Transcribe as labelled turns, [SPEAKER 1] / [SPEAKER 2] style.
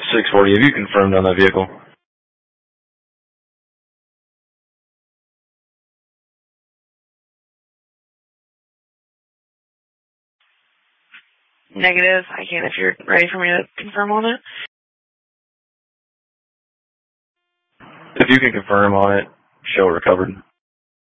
[SPEAKER 1] 640, have you confirmed on that vehicle?
[SPEAKER 2] Negative. I can if you're ready for me to confirm on it.
[SPEAKER 1] If you can confirm on it, show it recovered.